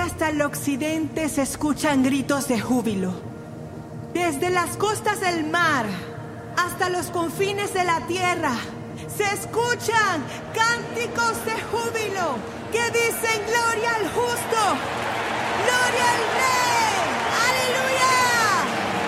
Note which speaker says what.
Speaker 1: hasta el occidente se escuchan gritos de júbilo. Desde las costas del mar hasta los confines de la tierra se escuchan cánticos de júbilo que dicen gloria al justo.